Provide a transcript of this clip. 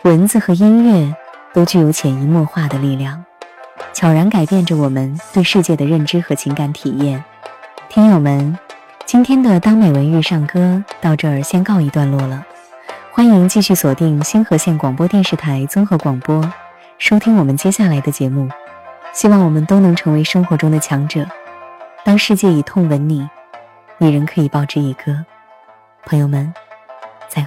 文字和音乐都具有潜移默化的力量，悄然改变着我们对世界的认知和情感体验。听友们，今天的当美文遇上歌到这儿先告一段落了，欢迎继续锁定新河县广播电视台综合广播，收听我们接下来的节目。希望我们都能成为生活中的强者，当世界以痛吻你，你仍可以报之以歌。朋友们，